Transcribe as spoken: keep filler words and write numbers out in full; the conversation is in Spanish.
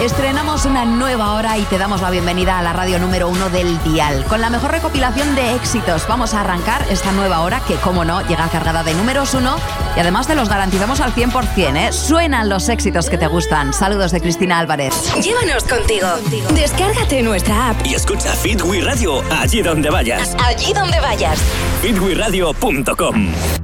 Estrenamos una nueva hora y te damos la bienvenida a la radio número uno del dial. Con la mejor recopilación de éxitos vamos a arrancar esta nueva hora que, como no, llega cargada de números uno y además te los garantizamos al cien por ciento, ¿eh? Suenan los éxitos que te gustan. Saludos de Cristina Álvarez. Llévanos contigo. Descárgate nuestra app y escucha Fit We Radio allí donde vayas. Allí donde vayas. fit we radio punto com.